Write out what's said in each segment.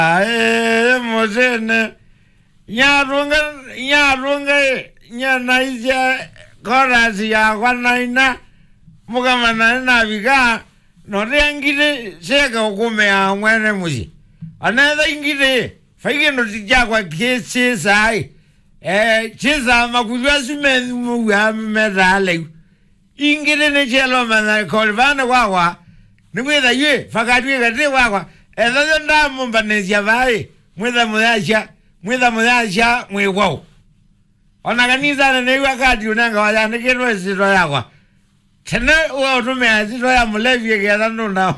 Mosene Nyarunga Nyanaija Korasi ya Wanaina Mugamana Naviga no Rangide Sega Okume ya Mwene Muzi. Another ingide Fagino Jagua Kisses I Chisa Makuasi Medale Ingide Necheloman called Vana Wawa. Nuweza ye Fakatwika Tiwawa. Eza ndamu mbanezia vai mweza mudasha mwewo onaganiza na newa kati unanga wajane kirwe sito yakwa tena uwa utumea sito ya mulevye kia nuna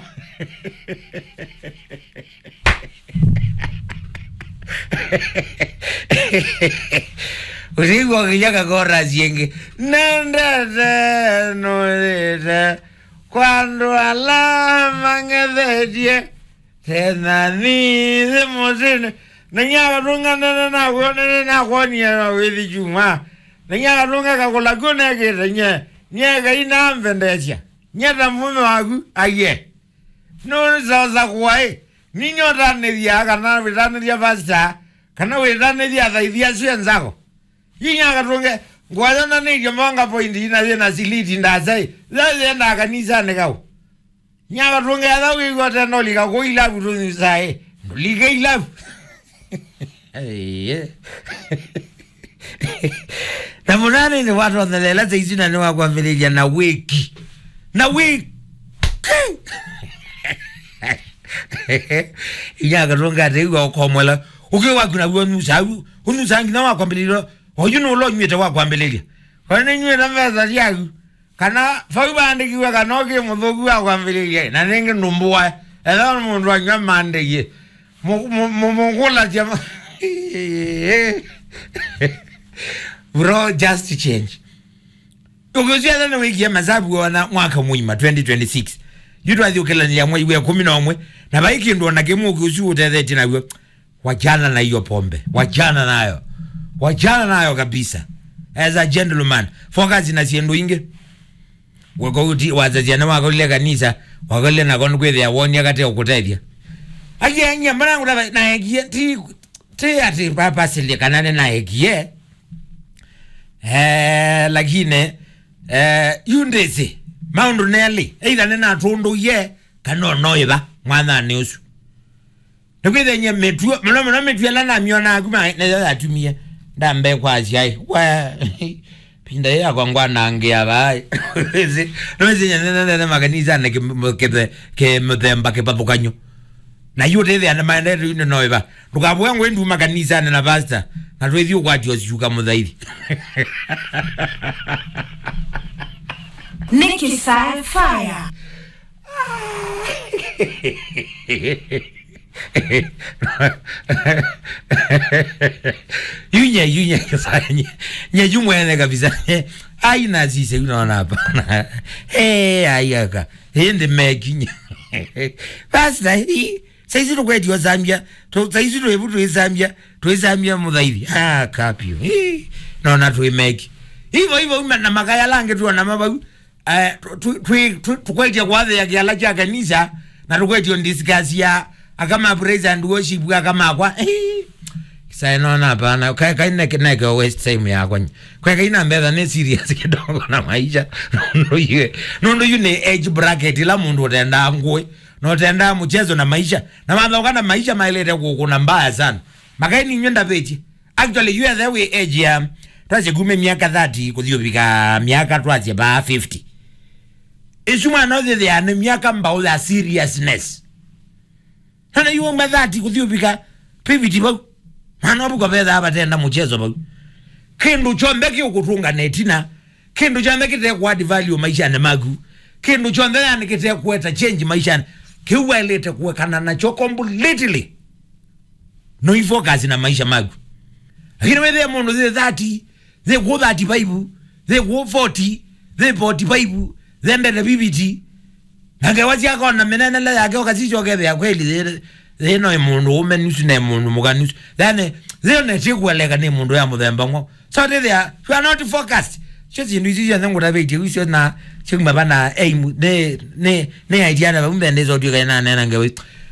usiku kijaka kora sienge nandete nudete cuando alama ngedecie tena ni de Mosene nanya runga na kwani ya wedi juma nanya runga ka kola gona ke nya ga ina mvendecha nya da mume wagu aye no za kwai ni nyota ne dia kana vidane dia basta kana vidane dia da dia swenzako yinya ka runga ngwala ne jomanga point ina na siliti ndazai za na kanisa ne kao Nyaka runga ya dawi kwa teno liga kwa ilabu rungi sae. Liga ilabu. Na munane ni watu wanalela teisi na niwa kwa mfileja na wiki. Na wiki. Nyaka runga tewa kwa mwela. Ukiwa kuna unusangi na wakwa mfileja. Oyuno ulo nyuete wakwa mfileja. Kwa nyuete na mfeza yagu. Kana fagubande kiwa kanoke mudhogu wa mfileje na nenge numbuwa ela mundu wa mande ye mungula jama bro just change ukuzia na wiki ya mazabu wana mwaka mwima 2026 yudu adhiukela ni ya mwezi wa 11 na baiki ndo na kemu ukusu utadheti na wajana na hiyo pombe wajana nayo kabisa as a gentleman focus na siendo inge Wakauti wazazia wakole kanisa wakole na kono kwethia woni akate okutethia anya mwanangu na egie ti ati papa sile kanane na egie lakini yundese maundu neli either nena tondo ye kana noiba mwana ne usu nikwethe nye metuo mno metuo la na miona akuma na atumie ndambe kwa asiai wa pinda ya kwa ngwana angia bai nozi nyana maganiza na ke mthemba ke papukanyo na yote the na maendeleo ino noiba tukabwa ngwendu maganiza na pastor na twethi ukwati oshuka muthairi Nikki Side Fire Yunya kafanya nyajumwene kabisa aina sisi unaona hapa ayaka hende mekinya basta saizi to kweti Zambia to saizi to ebutu Zambia mudhairi kapio naona tu make hivyo na makaya lange tu na mababu tukweti kwa ya kiala cha kanisa na tukweti discuss ya akama praise and worship akama kwa sai naona hapana kai neke west time ya kwani kwa ina mbeza ne serious kidogo na maisha nondo yune age bracket la mundu utenda ngwe no utenda mchezo na maisha na madhokana maisha mailete kuna mbaya sana makaini nyenda pechi actually you are the way age ya twaje gume miaka 30 kuthiobika miaka twaje ba 50 isuma no the ane miaka mbao ya seriousness hana yuo mba 30 kuthiobika piviti ba Mano buko beda abatenda mchezo ba. Kindu chombeki ukutunga netina. Kindu chombeki te ku add value maisha na magu. Kindu chombeki nikite kueta change maisha. Kiwelete kuwekana nacho completely. No ifocus na maisha magu. Lakini wewe mundu zile 30, they go 35, they go 40, they 45, then the BBT. Nangewazi yako na menene la yake wakasicho kebe ya kweli they no mundu umenusu na mundu muganusu then they no chikueleka ni mundu ya muthemba ngo so they are you are not focused just you know ndangu tabeti usho na chimba bana aim ne idea na mbende zo dio kana nena ngewe